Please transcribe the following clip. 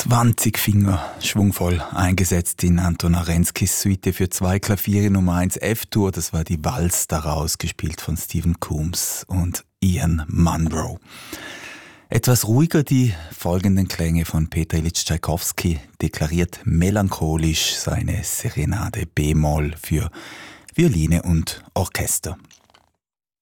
20 Finger schwungvoll eingesetzt in Anton Arenskis Suite für 2 Klaviere Nummer 1 F-Dur. Das war die Walz daraus, gespielt von Stephen Coombs und Ian Munro. Etwas ruhiger die folgenden Klänge von Peter Ilyich Tschaikowski, deklariert melancholisch seine Serenade B-Moll für Violine und Orchester.